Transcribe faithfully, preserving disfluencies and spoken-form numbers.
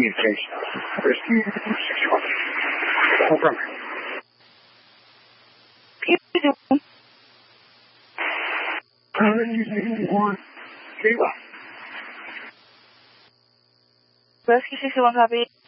communication. Rescue sixty-one. Confirm. Current using one. Kayla. Rescue sixty-one, copy.